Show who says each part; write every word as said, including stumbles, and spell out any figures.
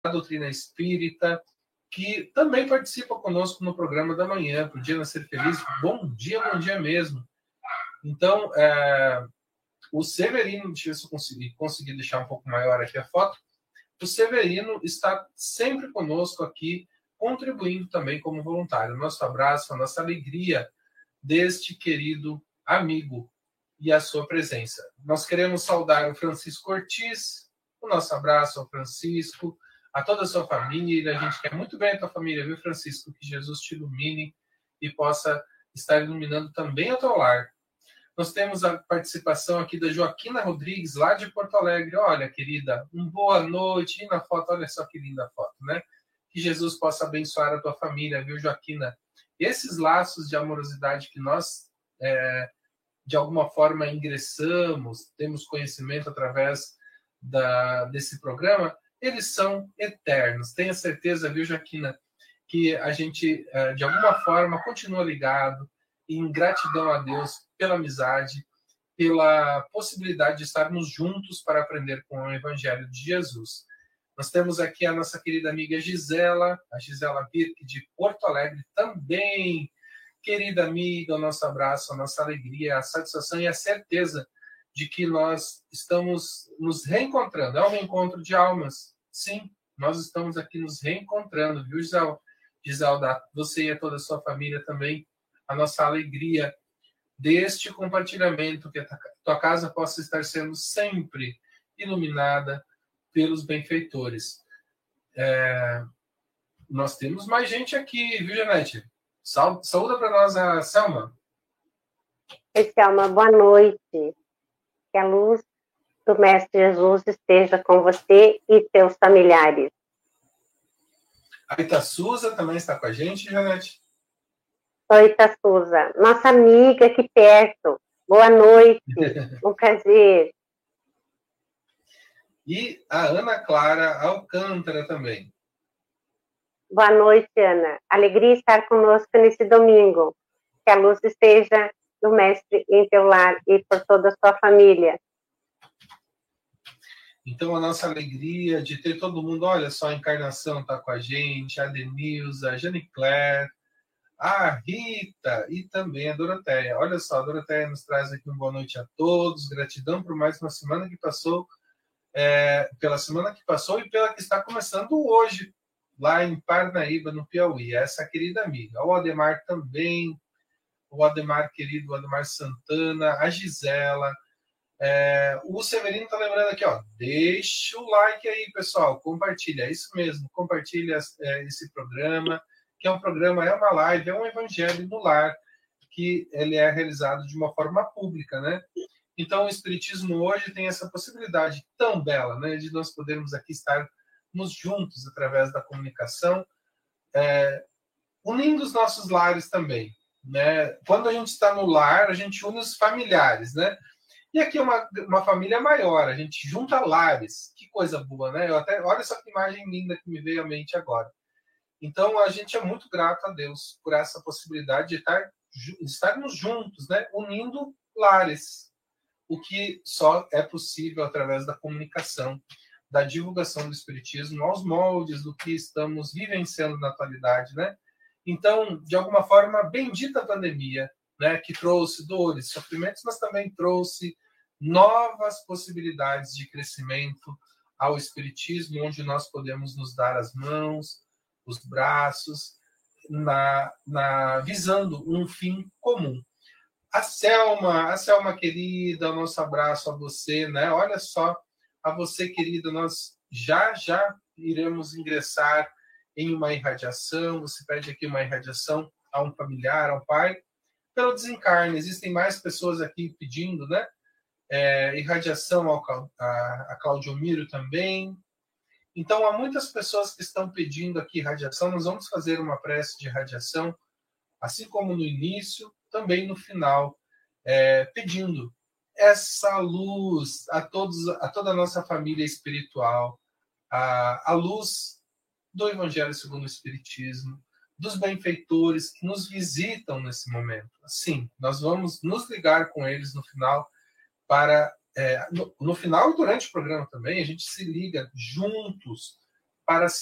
Speaker 1: Doutrina Espírita, que também participa conosco no programa da manhã, para o Dia Nascer Feliz. Bom dia, bom dia mesmo. Então, é, o Severino, deixa eu ver se eu conseguir, conseguir deixar um pouco maior aqui a foto. O Severino está sempre conosco aqui, contribuindo também como voluntário. Nosso abraço, a nossa alegria deste querido amigo e a sua presença. Nós queremos saudar o Francisco Ortiz, o nosso abraço ao Francisco, a toda a sua família. A gente quer muito bem a tua família, viu, Francisco? Que Jesus te ilumine e possa estar iluminando também o teu lar. Nós temos a participação aqui da Joaquina Rodrigues, lá de Porto Alegre. Olha, querida, uma boa noite. E na foto, olha só que linda foto, né? Que Jesus possa abençoar a tua família, viu, Joaquina? Esses laços de amorosidade que nós, é, de alguma forma, ingressamos, temos conhecimento através da, desse programa, eles são eternos. Tenha certeza, viu, Joaquina, que a gente, é, de alguma forma, continua ligado, em gratidão a Deus pela amizade, pela possibilidade de estarmos juntos para aprender com o Evangelho de Jesus. Nós temos aqui a nossa querida amiga Gisela, a Gisela Birk, de Porto Alegre, também. Querida amiga, o nosso abraço, a nossa alegria, a satisfação e a certeza de que nós estamos nos reencontrando. É um reencontro de almas. Sim, nós estamos aqui nos reencontrando, viu, Gisela? Gisela, você e a toda a sua família também, a nossa alegria deste compartilhamento, que a tua casa possa estar sendo sempre iluminada pelos benfeitores. É, nós temos mais gente aqui, viu, Janete? Sal, saúda para nós a Selma.
Speaker 2: Oi, Selma, boa noite. Que a luz do Mestre Jesus esteja com você e seus familiares.
Speaker 1: A Itaçuza também está com a gente, Janete.
Speaker 2: Oi, Itaçuza, nossa amiga aqui perto. Boa noite, um prazer.
Speaker 1: E a Ana Clara Alcântara também.
Speaker 2: Boa noite, Ana. Alegria estar conosco nesse domingo. Que a luz esteja do Mestre em teu lar e por toda a sua família.
Speaker 1: Então, a nossa alegria de ter todo mundo, olha só, a Encarnação está com a gente, a Denilza, a Jane Claire, a Rita e também a Doroteia. Olha só, a Doroteia nos traz aqui uma boa noite a todos, gratidão por mais uma semana que passou, é, pela semana que passou e pela que está começando hoje, lá em Parnaíba, no Piauí. Essa querida amiga. O Ademar também, o Ademar querido, o Ademar Santana, a Gisela. É, o Severino está lembrando aqui, ó, deixa o like aí, pessoal, compartilha, é isso mesmo, compartilha é, esse programa, que é um programa, é uma live, é um evangelho no lar, que ele é realizado de uma forma pública, né? Então, o Espiritismo hoje tem essa possibilidade tão bela, né, de nós podermos aqui estar nos juntos através da comunicação, é, unindo os nossos lares também, né? Quando a gente está no lar, a gente une os familiares, né? E aqui é uma, uma família maior, a gente junta lares, que coisa boa, né? Eu até, olha só que imagem linda que me veio à mente agora. Então, a gente é muito grato a Deus por essa possibilidade de estar, estarmos juntos, né? Unindo lares, o que só é possível através da comunicação, da divulgação do Espiritismo aos moldes do que estamos vivenciando na atualidade, né? Então, de alguma forma, bendita a pandemia, né, que trouxe dores, sofrimentos, mas também trouxe novas possibilidades de crescimento ao Espiritismo, onde nós podemos nos dar as mãos, os braços, na, na, visando um fim comum. A Selma, a Selma querida, nosso abraço a você, né? Olha só, a você, querida, nós já, já iremos ingressar em uma irradiação. Você pede aqui uma irradiação a um familiar, a um pai, pelo desencarne. Existem mais pessoas aqui pedindo, né? É, irradiação ao, a, a Claudio Miro também. Então, há muitas pessoas que estão pedindo aqui irradiação. Nós vamos fazer uma prece de irradiação, assim como no início, também no final, é, pedindo essa luz a, todos, a toda a nossa família espiritual, a, a luz do Evangelho segundo o Espiritismo, dos benfeitores que nos visitam nesse momento. Sim, nós vamos nos ligar com eles no final, para é, no, no final e durante o programa também, a gente se liga juntos para